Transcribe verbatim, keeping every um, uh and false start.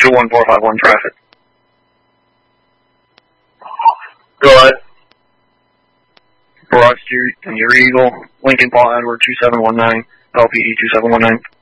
two one four five one traffic. Go ahead. Broad Street, and your Eagle, Lincoln Paul Edward two seven one nine, L P E two seven one nine.